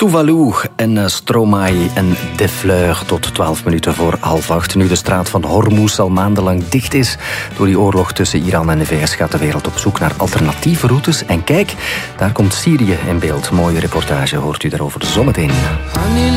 Tuvalu en Stromae en De Fleur tot 12 minuten voor 7:30. Nu de straat van Hormuz al maandenlang dicht is door die oorlog tussen Iran en de VS, gaat de wereld op zoek naar alternatieve routes. En kijk, daar komt Syrië in beeld. Mooie reportage, hoort u daarover zometeen.